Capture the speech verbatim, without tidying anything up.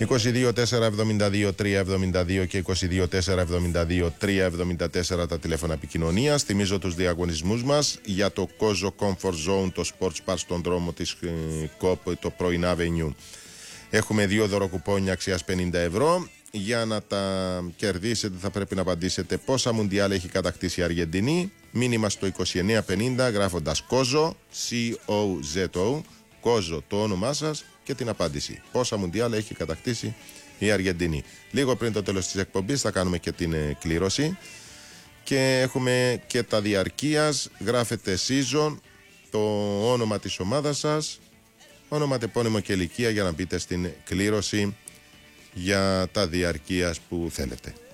είκοσι δύο τέσσερα εβδομήντα δύο τρία εβδομήντα δύο και είκοσι δύο τέσσερα εβδομήντα δύο τρία εβδομήντα τέσσερα τα τηλέφωνα επικοινωνίας. Θυμίζω τους διαγωνισμούς μας για το Kozo Comfort Zone, το Sports Bar στον δρόμο της κοπ, το πρώην Avenue. Έχουμε δύο δωροκουπόνια αξίας πενήντα ευρώ. Για να τα κερδίσετε θα πρέπει να απαντήσετε πόσα Μουντιάλ έχει κατακτήσει η Αργεντινή. Μήνυμα στο είκοσι εννέα πενήντα γράφοντας Kozo, C O Z O, Kozo το όνομά σας και την απάντηση. Πόσα Μουντιάλ έχει κατακτήσει η Αργεντινή. Λίγο πριν το τέλος της εκπομπής θα κάνουμε και την ε, κλήρωση. Και έχουμε και τα διαρκείας. Γράφετε season, το όνομα της ομάδας σας, όνομα, τεπώνυμο και ηλικία για να μπείτε στην κλήρωση για τα διαρκείας που θέλετε.